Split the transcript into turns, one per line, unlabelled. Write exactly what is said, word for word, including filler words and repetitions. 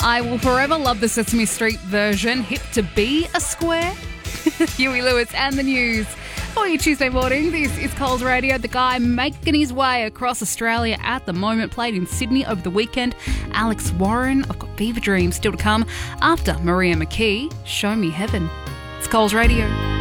I will forever love the Sesame Street version, Hip to Be a Square. Huey Lewis and the news. For you Tuesday morning, this is Coles Radio. The guy making his way across Australia at the moment, played in Sydney over the weekend. Alex Warren, I've got Fever Dreams still to come after Maria McKee, Show Me Heaven. It's Coles Radio.